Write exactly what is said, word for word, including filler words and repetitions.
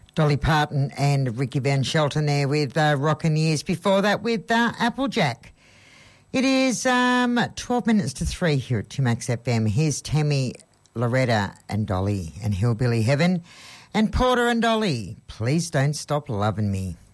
Dolly Parton and Ricky Van Shelton there with uh, Rockin' Years. Before that with uh, Applejack. It is um, twelve minutes to three here at two Max F M. Here's Tammy, Loretta and Dolly and Hillbilly Heaven. And Porter and Dolly, Please Don't Stop Loving Me.